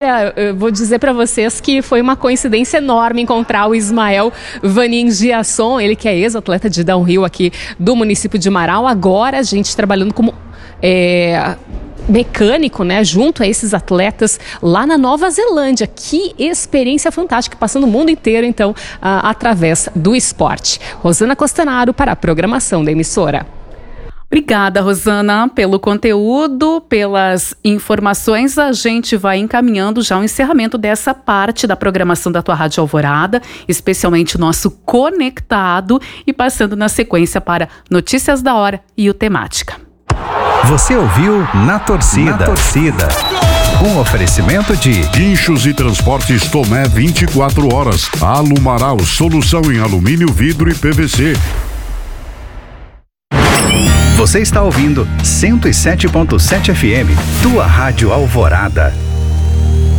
Olha, eu vou dizer para vocês que foi uma coincidência enorme encontrar o Ismael Vanin Giasson, ele que é ex-atleta de downhill aqui do município de Marau, agora a gente trabalhando como mecânico, né, junto a esses atletas lá na Nova Zelândia. Que experiência fantástica, passando o mundo inteiro, então, através do esporte. Rosana Costanaro para a programação da emissora. Obrigada, Rosana, pelo conteúdo, pelas informações. A gente vai encaminhando já o encerramento dessa parte da programação da tua Rádio Alvorada, especialmente o nosso Conectado, e passando na sequência para Notícias da Hora e o Temática. Você ouviu Na Torcida. Um oferecimento de Guinchos e Transportes Tomé 24 horas. Alumarau, solução em alumínio, vidro e PVC. Você está ouvindo 107.7 FM, tua Rádio Alvorada.